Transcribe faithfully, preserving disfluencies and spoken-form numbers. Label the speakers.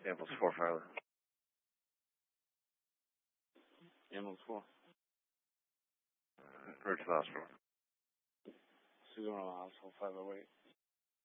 Speaker 1: Ambulance four, Farley.
Speaker 2: Ambulance four.
Speaker 1: Route to the hospital.
Speaker 2: Susan Hospital, five oh eight.